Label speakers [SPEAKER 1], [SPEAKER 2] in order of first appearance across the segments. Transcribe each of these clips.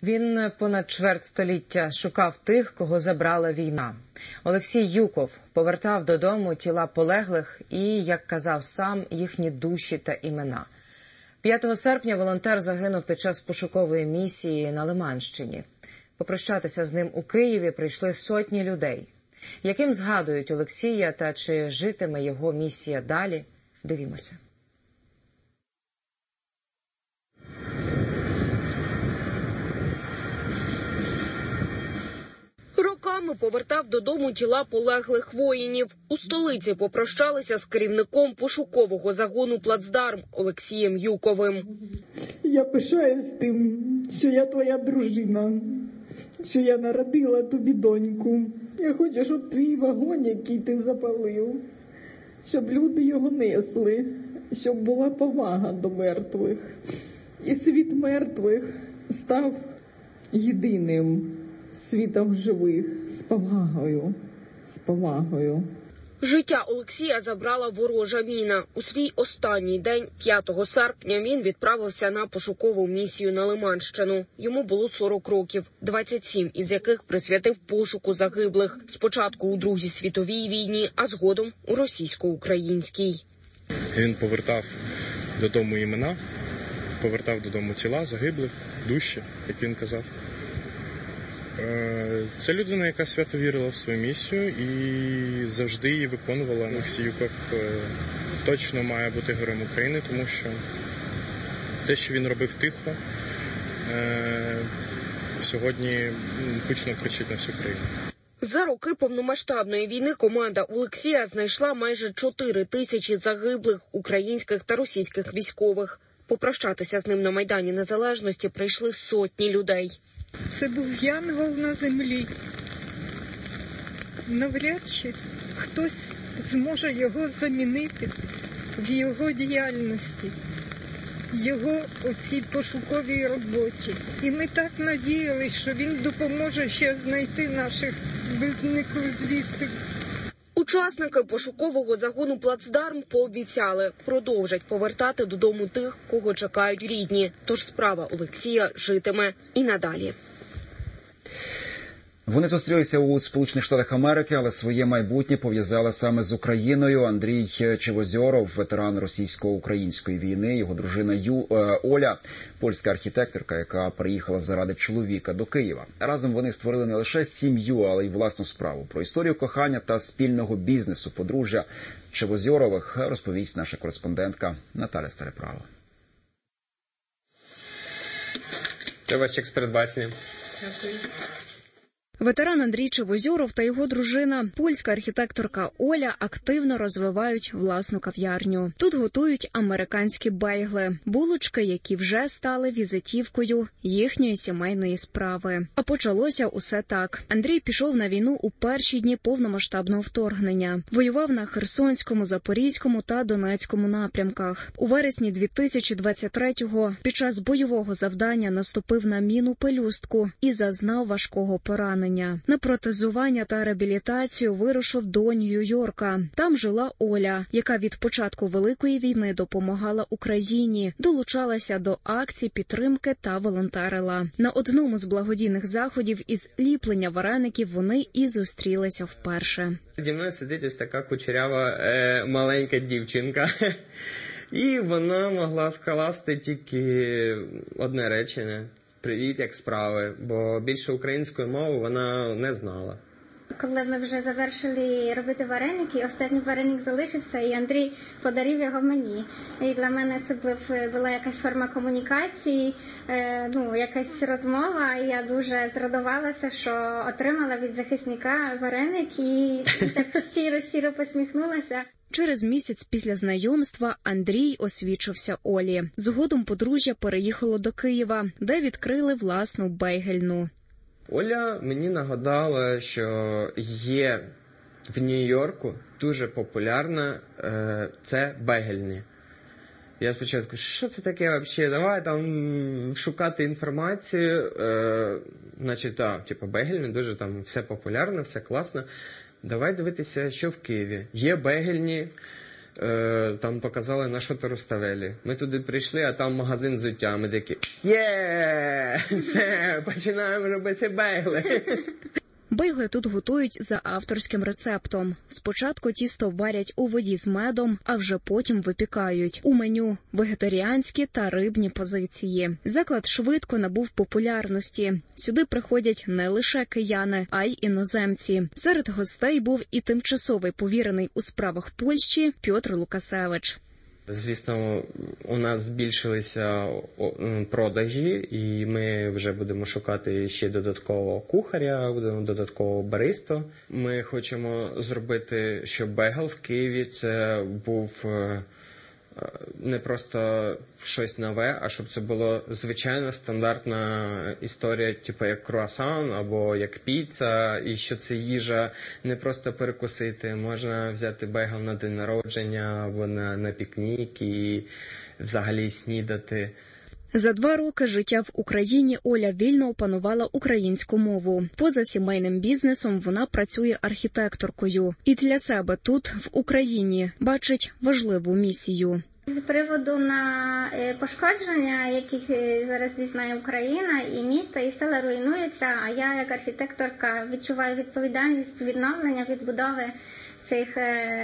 [SPEAKER 1] Він понад чверть століття шукав тих, кого забрала війна. Олексій Юков повертав додому тіла полеглих і, як казав сам, їхні душі та імена. 5 серпня волонтер загинув під час пошукової місії на Лиманщині. Попрощатися з ним у Києві прийшли сотні людей. Яким згадують Олексія та чи житиме його місія далі? Дивімося.
[SPEAKER 2] Роками повертав додому тіла полеглих воїнів. У столиці попрощалися з керівником пошукового загону «Плацдарм» Олексієм Юковим.
[SPEAKER 3] Я пишаюсь тим, що я твоя дружина, що я народила тобі доньку. Я хочу, щоб твій вагон, який ти запалив, щоб люди його несли, щоб була повага до мертвих. І світ мертвих став єдиним світом живих, з повагою.
[SPEAKER 2] Життя Олексія забрала ворожа міна. У свій останній день, 5 серпня, він відправився на пошукову місію на Лиманщину. Йому було 40 років, 27 із яких присвятив пошуку загиблих. Спочатку у Другій світовій війні, а згодом у російсько-українській.
[SPEAKER 4] Він повертав додому імена, повертав додому тіла загиблих, душі, як він казав. Це людина, яка свято вірила в свою місію і завжди її виконувала. Олексій Юков точно має бути героєм України, тому що те, що він робив тихо, сьогодні гучно кричить на всю країну.
[SPEAKER 2] За роки повномасштабної війни команда Олексія знайшла майже 4 тисячі загиблих українських та російських військових. Попрощатися з ним на Майдані Незалежності прийшли сотні людей.
[SPEAKER 5] Це був янгол на землі. Навряд чи хтось зможе його замінити в його діяльності, його оцій пошуковій роботі. І ми так надіялися, що він допоможе ще знайти наших беззниклих звістих.
[SPEAKER 2] Учасники пошукового загону «Плацдарм» пообіцяли, продовжать повертати додому тих, кого чекають рідні. Тож справа Олексія житиме і надалі.
[SPEAKER 6] Вони зустрілися у Сполучених Штатах Америки, але своє майбутнє пов'язали саме з Україною. Андрій Чевозьоров, ветеран російсько-української війни, його дружина Оля, польська архітекторка, яка приїхала заради чоловіка до Києва. Разом вони створили не лише сім'ю, але й власну справу. Про історію кохання та спільного бізнесу подружжя Чевозьорових розповість наша кореспондентка Наталя Стареправа.
[SPEAKER 7] Це ваш чек з передбаченням.
[SPEAKER 2] Дякую.
[SPEAKER 8] Ветеран Андрій Чевозьоров та його дружина, польська архітекторка Оля, активно розвивають власну кав'ярню. Тут готують американські бейгли, булочки, які вже стали візитівкою їхньої сімейної справи. А почалося усе так. Андрій пішов на війну у перші дні повномасштабного вторгнення. Воював на Херсонському, Запорізькому та Донецькому напрямках. У вересні 2023-го під час бойового завдання наступив на міну пелюстку і зазнав важкого поранення. На протезування та реабілітацію вирушив до Нью-Йорка. Там жила Оля, яка від початку Великої війни допомагала Україні, долучалася до акцій підтримки та волонтерила. На одному з благодійних заходів із ліплення вареників вони і зустрілися вперше.
[SPEAKER 7] Зі мною сидить ось така кучерява маленька дівчинка. І вона могла скласти тільки одне речення. «Привіт, як справи», бо більше української мови вона не знала.
[SPEAKER 9] Коли ми вже завершили робити вареники, останній вареник залишився, і Андрій подарив його мені. І для мене це була якась форма комунікації, якась розмова, і я дуже зрадувалася, що отримала від захисника вареник, і так щиро посміхнулася.
[SPEAKER 8] Через місяць після знайомства Андрій освічився Олі. Згодом подружжя переїхало до Києва, де відкрили власну бейгельну.
[SPEAKER 7] Оля мені нагадала, що є в Нью-Йорку дуже популярна це бейгельні. Я спочатку, що це таке взагалі? Давай там шукати інформацію. Бейгельні дуже там все популярно, все класно. Давай дивитися, що в Києві. Є бейгельні, там показали на Шото-Руставелі. Ми туди прийшли, а там магазин взуття. Ми такі, є, все, починаємо робити бейгли.
[SPEAKER 8] Бейгли тут готують за авторським рецептом. Спочатку тісто варять у воді з медом, а вже потім випікають. У меню – вегетаріанські та рибні позиції. Заклад швидко набув популярності. Сюди приходять не лише кияни, а й іноземці. Серед гостей був і тимчасовий повірений у справах Польщі Пьотр Лукасевич.
[SPEAKER 7] Звісно, у нас збільшилися продажі, і ми вже будемо шукати ще додаткового кухаря, додаткового баристу. Ми хочемо зробити, щоб бейгл в Києві це був не просто щось нове, а щоб це було звичайна стандартна історія, типу як круасан або як піца, і що це їжа не просто перекусити. Можна взяти бейгл на день народження або на пікнік і взагалі снідати.
[SPEAKER 8] За 2 роки життя в Україні Оля вільно опанувала українську мову. Поза сімейним бізнесом вона працює архітекторкою. І для себе тут, в Україні, бачить важливу місію.
[SPEAKER 9] З приводу на пошкодження, яких зараз дізнає Україна, і місто, і села руйнуються, а я як архітекторка відчуваю відповідальність відновлення, відбудови цих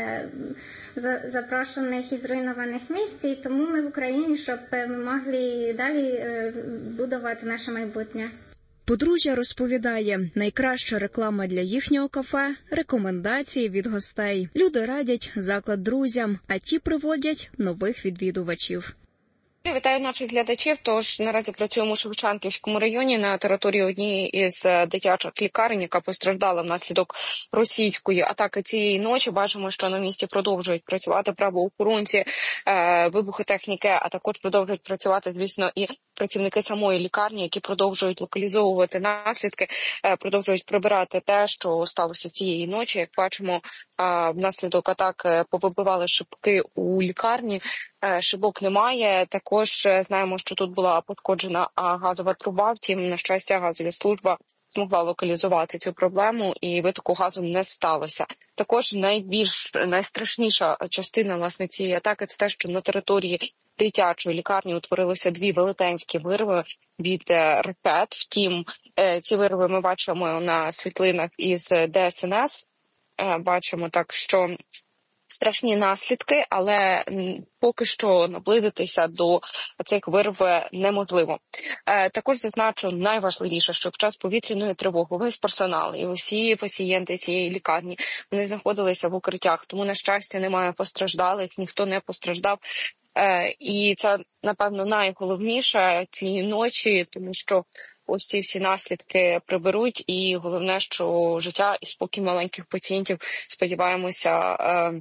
[SPEAKER 9] запрошених і зруйнованих місць, і тому ми в Україні, щоб ми могли далі будувати наше майбутнє.
[SPEAKER 8] Подружжя розповідає, найкраща реклама для їхнього кафе – рекомендації від гостей. Люди радять заклад друзям, а ті приводять нових відвідувачів.
[SPEAKER 2] Вітаю наших глядачів. Тож наразі працюємо у Шевченківському районі на території однієї із дитячих лікарень, яка постраждала внаслідок російської атаки цієї ночі. Бачимо, що на місці продовжують працювати правоохоронці, вибухотехніки, а також продовжують працювати, звісно, і працівники самої лікарні, які продовжують локалізовувати наслідки, продовжують прибирати те, що сталося цієї ночі. Як бачимо, внаслідок атак повибивали шибки у лікарні. Шибок немає. Також знаємо, що тут була пошкоджена газова труба. Втім, на щастя, газова служба змогла локалізувати цю проблему і витоку газу не сталося. Також найстрашніша частина, власне, цієї атаки – це те, що на території дитячої лікарні утворилося 2 велетенські вирви від ракет. Втім, ці вирви ми бачимо на світлинах із ДСНС. Бачимо так, що страшні наслідки, але поки що наблизитися до цих вирв неможливо. Також зазначу найважливіше, що в час повітряної тривоги весь персонал і усі пацієнти цієї лікарні, вони знаходилися в укриттях, тому, на щастя, немає постраждалих, ніхто не постраждав. І це, напевно, найголовніше цієї ночі, тому що ось ці всі наслідки приберуть, і головне, що життя і спокій маленьких пацієнтів, сподіваємося,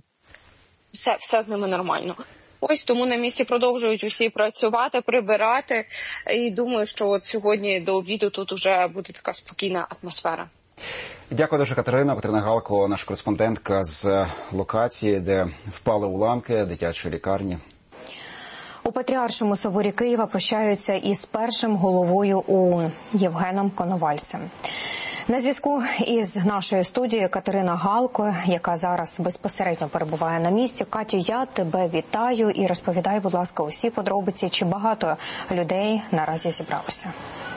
[SPEAKER 2] все з ними нормально. Ось тому на місці продовжують усі працювати, прибирати, і думаю, що от сьогодні до обіду тут уже буде така спокійна атмосфера.
[SPEAKER 6] Дякую дуже, Катерина. Катерина Галко, наша кореспондентка з локації, де впали уламки дитячої лікарні.
[SPEAKER 10] У Патріаршому соборі Києва прощаються із першим головою ОУН Євгеном Коновальцем. На зв'язку із нашою студією Катерина Галко, яка зараз безпосередньо перебуває на місці. Катю, я тебе вітаю і розповідай, будь ласка, усі подробиці, чи багато людей наразі зібралося.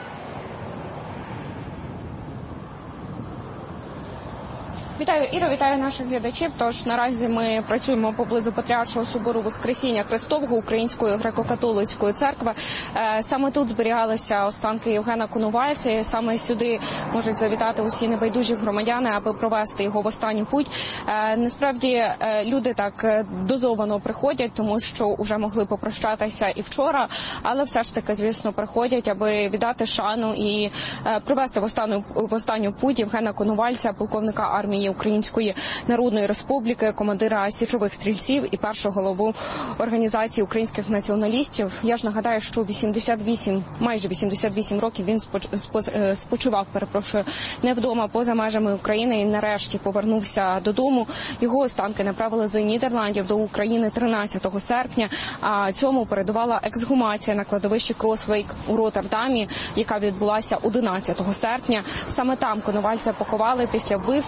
[SPEAKER 2] Вітаю, Іро, вітаю наших глядачів. Тож наразі ми працюємо поблизу Патріаршого собору Воскресіння Христового Української греко-католицької церкви. Саме тут зберігалися останки Євгена Коновальця. І саме сюди можуть завітати усі небайдужі громадяни, аби провести його в останню путь. Насправді люди так дозовано приходять, тому що вже могли попрощатися і вчора, але все ж таки, звісно, приходять, аби віддати шану і провести в останню путь Євгена Коновальця, полковника армії Української Народної Республіки, командира січових стрільців і першого голову організації українських націоналістів. Я ж нагадаю, що майже 88 років він спочивав, не вдома, поза межами України, і нарешті повернувся додому. Його останки направили з Нідерландів до України 13 серпня, а цьому передувала ексгумація на кладовищі Кросвейк у Роттердамі, яка відбулася 11 серпня. Саме там Коновальця поховали після вбивства, яке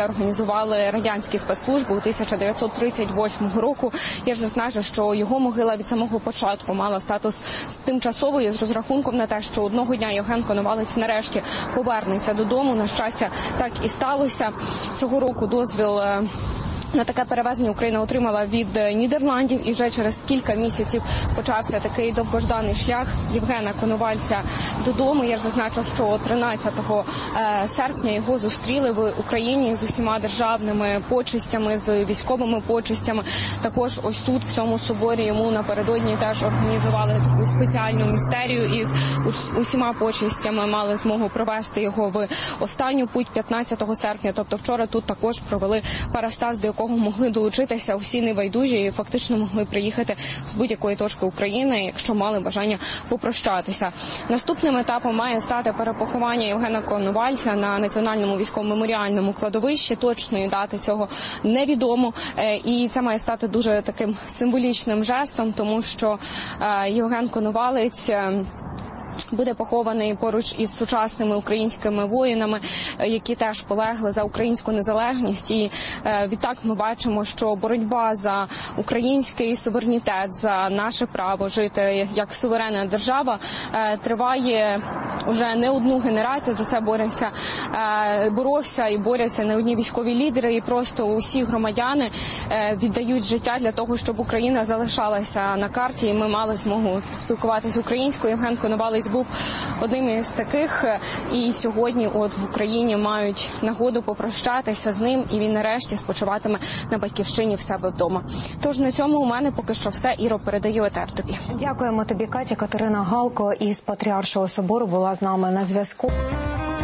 [SPEAKER 11] організували радянські спецслужби у 1938 року. Я ж зазначу, що його могила від самого початку мала статус тимчасової з розрахунком на те, що одного дня Євген Коновалець нарешті повернеться додому. На щастя, так і сталося. Цього року дозвіл на таке перевезення Україна отримала від Нідерландів, і вже через кілька місяців почався такий довгожданий шлях Євгена Коновальця додому. Я ж зазначу, що 13 серпня його зустріли в Україні з усіма державними почестями, з військовими почестями. Також ось тут, в цьому соборі, йому напередодні теж організували таку спеціальну містерію і з усіма почестями мали змогу провести його в останню путь 15 серпня. Тобто вчора тут також провели парастаз, до якого могли долучитися усі небайдужі і фактично могли приїхати з будь-якої точки України, якщо мали бажання попрощатися. Наступним етапом має стати перепоховання Євгена Коновальця на Національному військово-меморіальному кладовищі. Точної дати цього невідомо. І це має стати дуже таким символічним жестом, тому що Євген Коновалець буде похований поруч із сучасними українськими воїнами, які теж полегли за українську незалежність. І відтак ми бачимо, що боротьба за український суверенітет, за наше право жити як суверенна держава триває уже не одну генерацію. За це боровся і борються не одні військові лідери, і просто усі громадяни віддають життя для того, щоб Україна залишалася на карті, і ми мали змогу спілкуватися українською. Євген Коновалець був одним із таких, і сьогодні в Україні мають нагоду попрощатися з ним, і він нарешті спочиватиме на батьківщині в себе вдома. Тож на цьому у мене поки що все. Іро, передаю етер тобі.
[SPEAKER 10] Дякуємо тобі, Катя. Катерина Галко із Патріаршого собору була з нами на зв'язку.